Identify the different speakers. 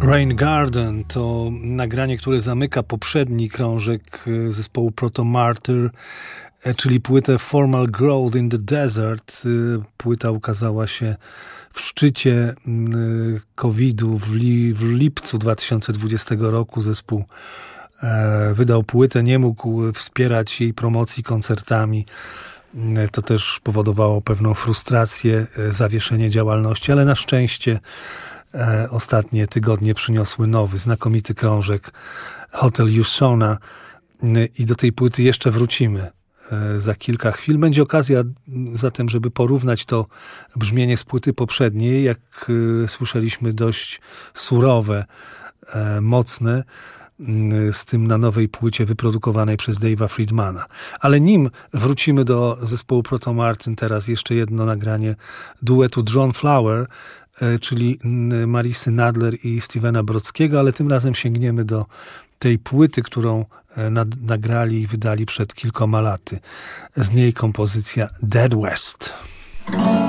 Speaker 1: Rain Garden to nagranie, które zamyka poprzedni krążek zespołu Proto Martyr, czyli płytę Formal Growth in the Desert. Płyta ukazała się w szczycie COVID-u w lipcu 2020 roku. Zespół wydał płytę, nie mógł wspierać jej promocji koncertami. To też powodowało pewną frustrację, zawieszenie działalności, ale na szczęście ostatnie tygodnie przyniosły nowy, znakomity krążek Hotel Usona i do tej płyty jeszcze wrócimy za kilka chwil. Będzie okazja zatem, żeby porównać to brzmienie z płyty poprzedniej, jak słyszeliśmy, dość surowe, mocne, z tym na nowej płycie wyprodukowanej przez Dave'a Friedmana. Ale nim wrócimy do zespołu Proto Martyr, teraz jeszcze jedno nagranie duetu Drawn Flower, czyli Marisy Nadler i Stevena Brodzkiego, ale tym razem sięgniemy do tej płyty, którą nagrali i wydali przed kilkoma laty. Z niej kompozycja Dead West.